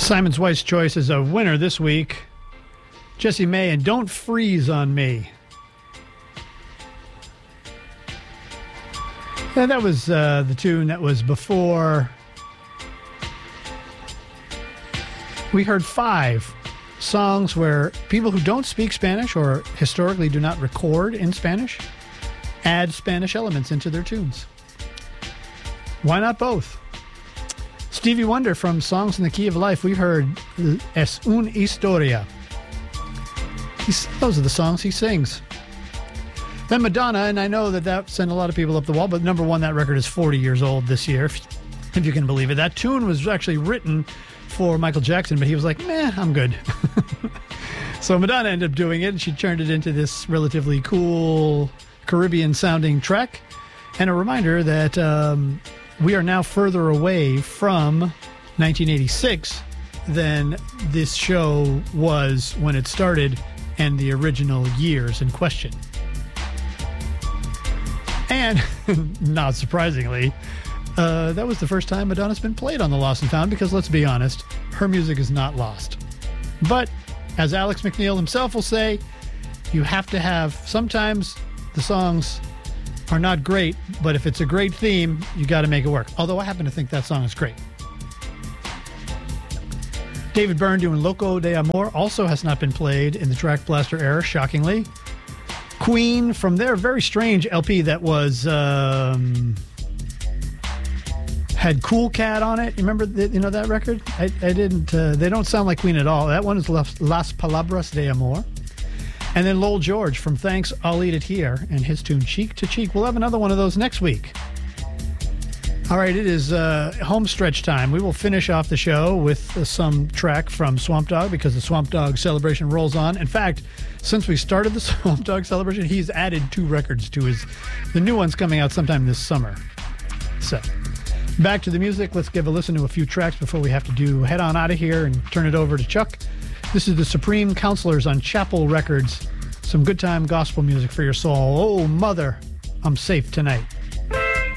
Simon's Wife's Choice is a winner this week. Jessie May and Don't Freeze on Me. And that was the tune that was before. We heard 5 songs where people who don't speak Spanish or historically do not record in Spanish add Spanish elements into their tunes. Why not both? Stevie Wonder from Songs in the Key of Life, we heard Es una historia. Those are the songs he sings. Then Madonna, and I know that sent a lot of people up the wall, but number one, that record is 40 years old this year, if you can believe it. That tune was actually written for Michael Jackson, but he was like, meh, I'm good. So Madonna ended up doing it, and she turned it into this relatively cool Caribbean-sounding track. And a reminder that we are now further away from 1986 than this show was when it started and the original years in question. And, not surprisingly, that was the first time Madonna's been played on the Lost and Found because, let's be honest, her music is not lost. But, as Alex McNeil himself will say, you have to have, sometimes the songs are not great, but if it's a great theme, you got to make it work. Although I happen to think that song is great. David Byrne doing Loco de Amor also has not been played in the Track Blaster era, shockingly. Queen from their very strange LP that was had Cool Cat on it. You remember that record? I didn't. They don't sound like Queen at all. That one is Las Palabras de Amor. And then Lowell George from Thanks, I'll Eat It Here, and his tune Cheek to Cheek. We'll have another one of those next week. All right, it is home stretch time. We will finish off the show with some track from Swamp Dogg because the Swamp Dogg celebration rolls on. In fact, since we started the Swamp Dogg celebration, he's added 2 records to the new one's coming out sometime this summer. So, back to the music. Let's give a listen to a few tracks before we have to head on out of here and turn it over to Chuck. This is the Supreme Counselors on Chapel Records. Some good time gospel music for your soul. Oh, mother, I'm safe tonight.